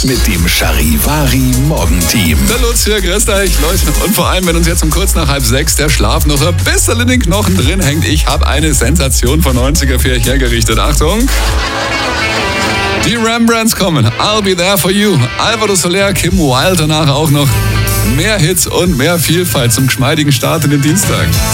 mit dem Charivari Morgenteam. Der Lutz hier, grüßt euch, Leute. Und vor allem, wenn uns jetzt um kurz nach 5:30 der Schlaf noch ein bisschen in den Knochen drin hängt, ich habe eine Sensation von 90er für euch hergerichtet. Achtung! Die Rembrandts kommen. I'll be there for you. Alvaro Soler, Kim Wilde danach auch noch. Mehr Hits und mehr Vielfalt zum geschmeidigen Start in den Dienstag.